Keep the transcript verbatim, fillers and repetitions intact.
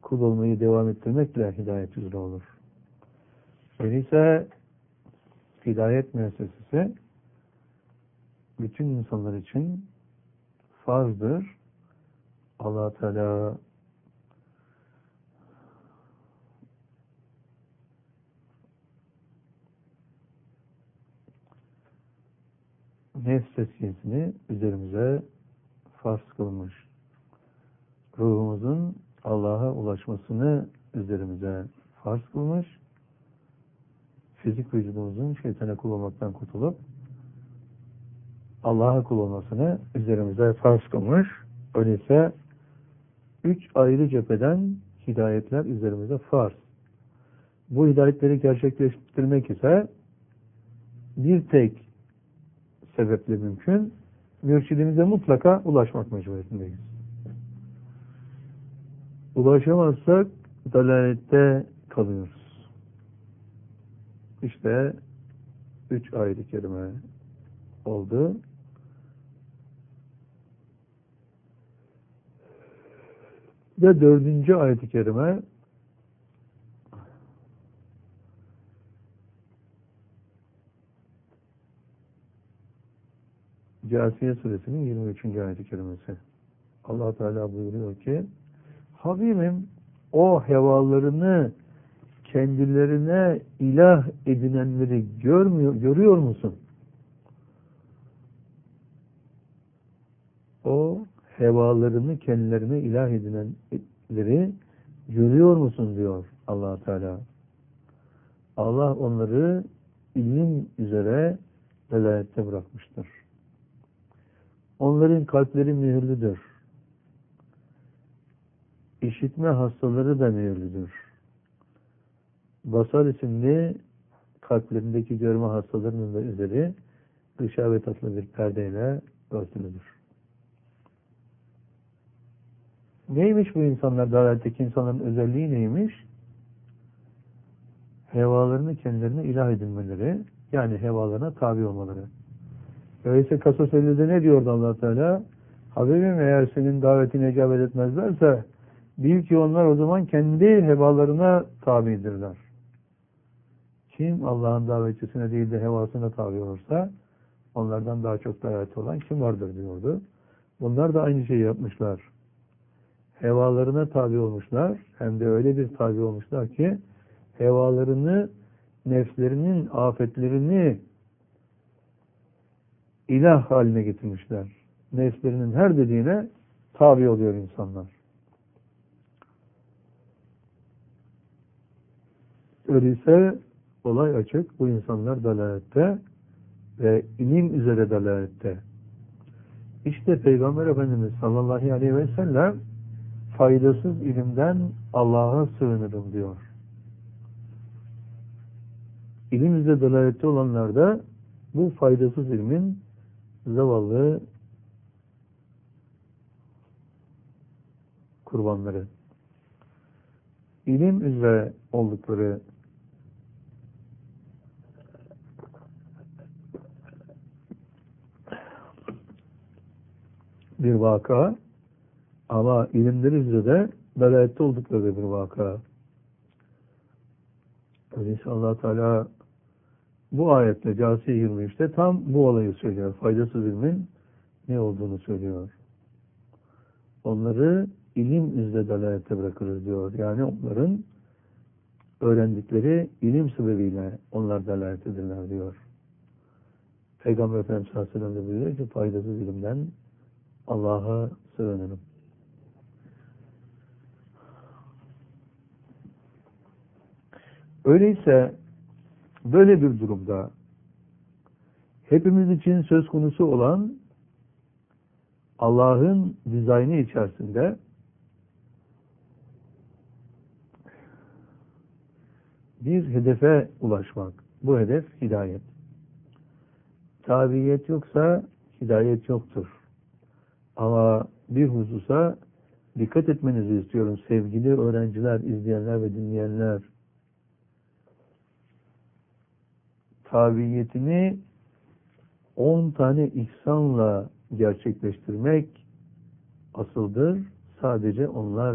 kul olmayı devam ettirmekle hidayet üzere olur. Öyleyse hidayet müessesesi bütün insanlar için farzdır. Allah Teala nefs tezkiyesini üzerimize farz kılmış. Ruhumuzun Allah'a ulaşmasını üzerimize farz kılmış. Fizik vücudumuzun şeytana kul olmaktan kurtulup Allah'a kul olmasını üzerimize farz kılmış. Öyleyse üç ayrı cepheden hidayetler üzerimize farz. Bu hidayetleri gerçekleştirmek ise bir tek sebeple mümkün. Mürşidimize mutlaka ulaşmak mecburiyetindeyiz. Ulaşamazsak dalalette kalıyoruz. İşte üç ayet-i kerime oldu. Ve dördüncü ayet-i kerime Câsiye suresinin yirmi üçüncü ayet-i kerimesi. Allah Teala buyuruyor ki Habibim o hevalarını kendilerine ilah edinenleri görmüyor, görüyor musun? O hevalarını kendilerine ilah edinenleri görüyor musun diyor Allah Teala. Allah onları ilim üzere velayette bırakmıştır. Onların kalpleri mühürlüdür. İşitme hastaları da mühürlüdür. Basar isimli kalplerindeki görme hastalarının da üzeri gışavet adlı bir perdeyle örtülüdür. Neymiş bu insanlar, dalaletteki insanların özelliği neymiş? Hevalarını kendilerine ilah edinmeleri, yani hevalarına tabi olmaları. Öyleyse Kasas ellide ne diyordu Allah Teala? Habibim eğer senin davetine icabet etmezlerse bil ki onlar o zaman kendi hevalarına tabidirler. Kim Allah'ın davetçisine değil de hevasına tabi olursa onlardan daha çok davet olan kim vardır diyordu. Bunlar da aynı şeyi yapmışlar. Hevalarına tabi olmuşlar. Hem de öyle bir tabi olmuşlar ki hevalarını, nefslerinin afetlerini ilah haline getirmişler. Nefslerinin her dediğine tabi oluyor insanlar. Öyleyse olay açık. Bu insanlar dalalette ve ilim üzere dalalette. İşte Peygamber Efendimiz sallallahu aleyhi ve sellem faydasız ilimden Allah'a sığınırım diyor. İlim üzere dalalette olanlar da bu faydasız ilmin zavallı kurbanları. İlim üzere oldukları bir vaka ama ilimleri üzere de dalalette oldukları bir vaka. Öyleyse Allah Teala bu ayetle Câsiye yirmi üçte tam bu olayı söylüyor. Faydasız ilmin ne olduğunu söylüyor. Onları ilim üzere dalalette bırakırız diyor. Yani onların öğrendikleri ilim sebebiyle onlar dalalettedirler diyor. Peygamber Efendimiz sallallahu aleyhi ve sellem de buyuruyor ki faydasız ilimden Allah'a sığınırım. Öyleyse böyle bir durumda hepimiz için söz konusu olan Allah'ın dizaynı içerisinde bir hedefe ulaşmak. Bu hedef hidayet. Tabiyet yoksa hidayet yoktur. Ama bir hususa dikkat etmenizi istiyorum sevgili öğrenciler, izleyenler ve dinleyenler. Tabiyetini on tane ihsanla gerçekleştirmek asıldır. Sadece onlar